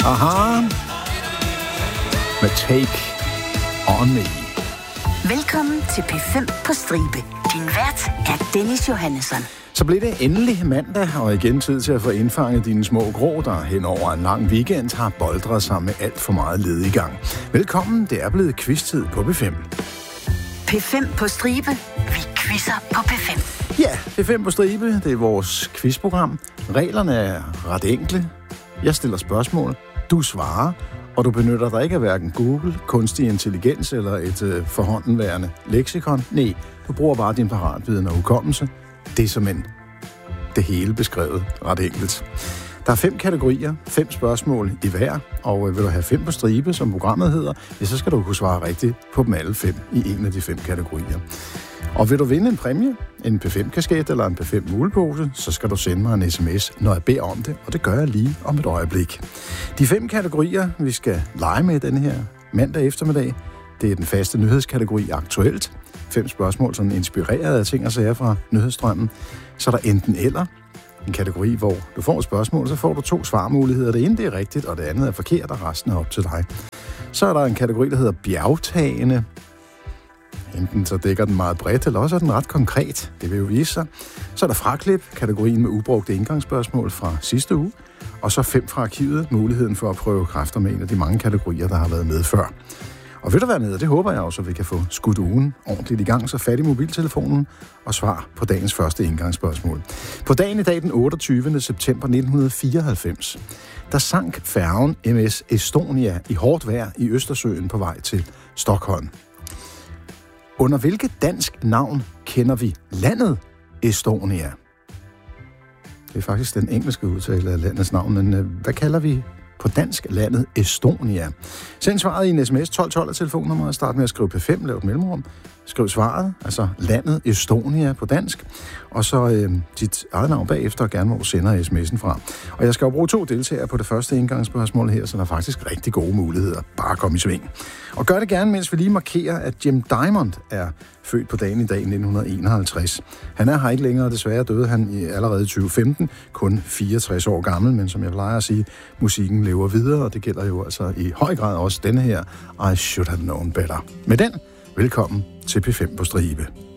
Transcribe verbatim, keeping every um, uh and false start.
Aha. Med Take On Me. Velkommen til P fem på stribe. Din vært er Dennis Johannesson. Så blev det endelig mandag, og igen tid til at få indfanget dine små grå, der hen over en lang weekend har boldret sig med alt for meget ledigang. Velkommen, det er blevet quiz-tid på P fem. P fem på stribe. Vi quizzer på P fem. Ja, P fem på stribe, det er vores quizprogram. Reglerne er ret enkle. Jeg stiller spørgsmål, du svarer, og du benytter dig ikke af hverken Google, kunstig intelligens eller et øh, forhåndenværende leksikon. Nej, du bruger bare din paratviden og hukommelse. Det er simpelthen det hele beskrevet ret enkelt. Der er fem kategorier, fem spørgsmål i hver, og øh, vil du have fem på stribe, som programmet hedder, ja, så skal du kunne svare rigtigt på dem alle fem i en af de fem kategorier. Og vil du vinde en præmie, en P fem-kasket eller en P fem mulepose, så skal du sende mig en sms, når jeg beder om det, og det gør jeg lige om et øjeblik. De fem kategorier, vi skal lege med den her mandag eftermiddag, det er den faste nyhedskategori aktuelt. Fem spørgsmål, sådan inspireret af ting og sager fra nyhedsstrømmen. Så er der enten eller, en kategori, hvor du får et spørgsmål, så får du to svarmuligheder. Det ene det er rigtigt, og det andet er forkert, og resten er op til dig. Så er der en kategori, der hedder bjergtagende. Enten så dækker den meget bredt, eller også er den ret konkret. Det vil jo vise sig. Så er der fraklip, kategorien med ubrugte indgangsspørgsmål fra sidste uge. Og så fem fra arkivet, muligheden for at prøve kræfter med en af de mange kategorier, der har været med før. Og vil du være med, det håber jeg også, at vi kan få skudt ugen ordentligt i gang, så fat i mobiltelefonen og svar på dagens første indgangsspørgsmål. På dagen i dag, den otteogtyvende september nitten fireoghalvfems, der sank færgen M S Estonia i hårdt vejr i Østersøen på vej til Stockholm. Under hvilket dansk navn kender vi landet Estonia? Det er faktisk den engelske udtale af landets navn, men øh, hvad kalder vi på dansk landet Estonia? Send svaret i en sms tolv tolv af telefonnummeret. Start med at skrive P fem, lav et mellemrum. Skriv svaret, altså landet Estonia på dansk. Og så øh, dit eget navn bagefter, og gerne hvor du sender sms'en fra. Og jeg skal jo bruge to deltagere på det første indgangsspørgsmål her, så der er faktisk rigtig gode muligheder. Bare kom i sving. Og gør det gerne, mens vi lige markerer, at Jim Diamond er født på dagen i dag nitten enoghalvtreds. Han er her ikke længere, desværre døde han i allerede tyve femten, kun fireogtres år gammel, men som jeg plejer at sige, musikken lever videre, og det gælder jo altså i høj grad også denne her I Should Have Known Better. Med den, velkommen til P fem på stribe.